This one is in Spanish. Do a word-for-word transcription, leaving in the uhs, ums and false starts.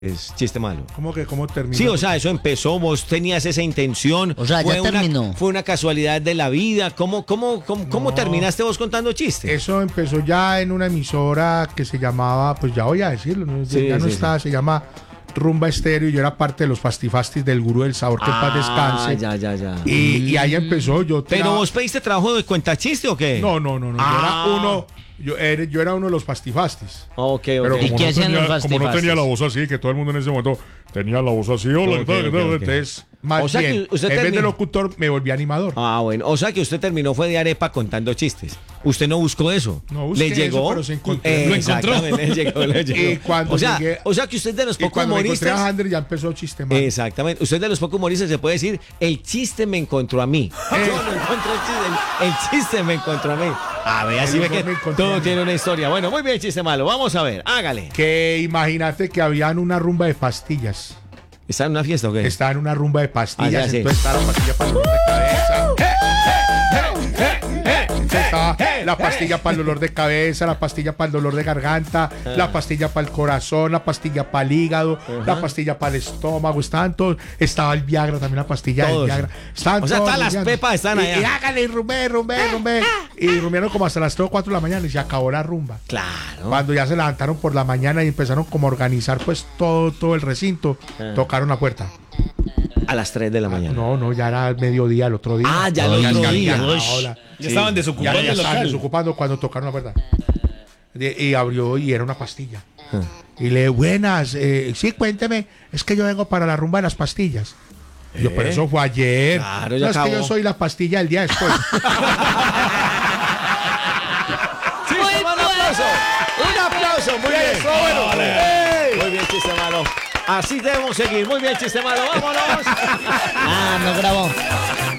Es chiste malo. ¿Cómo que cómo terminó? Sí, o sea, eso empezó, vos tenías esa intención. O sea, ya fue terminó. Una, fue una casualidad de la vida. ¿Cómo, cómo, cómo, cómo No. terminaste vos contando chistes? Eso empezó ya en una emisora que se llamaba, pues ya voy a decirlo, ¿no? Sí, ya no sí, está, se llama Rumba Estéreo, y yo era parte de los pastifastis del Gurú del Sabor, que en paz descanse. ya, ya, ya. Y, y ahí empezó, yo ¿Pero tiraba- vos pediste trabajo de cuenta chiste o qué? No, no, no, no, Ah. yo era uno, yo era, yo era uno de los pastifastis. Ok, ok. Pero ¿Y como qué no hacían tenía- los como no tenía la pastifastis? voz así, que todo el mundo en ese momento tenía la voz así, hola, Ok, tal, ok, tal, ok. entonces, más O sea bien, que usted en vez de terminó- locutor, me volví animador. Ah, bueno. O sea que usted terminó fue de arepa contando chistes. Usted no buscó eso. No busqué le llegó. eso, pero se encontró. Eh, Lo encontró. exactamente, le llegó, le llegó. Y cuando o sea, llegué- o sea que usted de los Y pocos cuando me encontré a humoristas. Handler ya empezó el chiste malo. Exactamente. Usted de los pocos humoristas se puede decir, el chiste me encontró a mí. Yo no encontré el chiste, el, el chiste me encontró a mí. A ver, así El ve humor que me encontró a todo mí. tiene una historia. Bueno, muy bien, chiste malo. Vamos a ver, hágale. Que imagínate que habían una rumba de pastillas. ¿Está en una fiesta o qué? Estaba en una rumba de pastillas, Ah, ya sé. entonces estaba la pastilla para el dolor de cabeza. Entonces estaba la pastilla para el dolor de cabeza, la pastilla para el dolor de garganta, la pastilla para el corazón, la pastilla para el hígado, la pastilla para el estómago, estaban todos. Estaba el Viagra, también la pastilla Todos. del Viagra. Estaban O sea, todos todas las rumbeando. pepas están Y- allá. Y hágale, y rumbé, rumbé, rumbé. Y rumbearon como hasta las tres o cuatro de la mañana y se acabó la rumba. Claro. Cuando ya se levantaron por la mañana y empezaron como a organizar pues todo, todo el recinto, Ah. tocaron la puerta. A las tres de la mañana. No, no, ya era mediodía el otro día. Ah, ya el No, otro ya- día. ya- Uy. ahora. Ya estaban Ya, desocupando ya el estaban local. desocupando cuando tocaron la puerta. De- y abrió y era una pastilla. Y le buenas, eh, sí, cuénteme, es que yo vengo para la rumba de las pastillas. Y Yo, pero eso fue ayer. Claro, ya no, es que acabó. yo soy la pastilla del día después. Sí, un aplauso. Un aplauso. Muy bien. Muy bien, chiste malo. Así debemos seguir. Muy bien, chiste malo. Vámonos.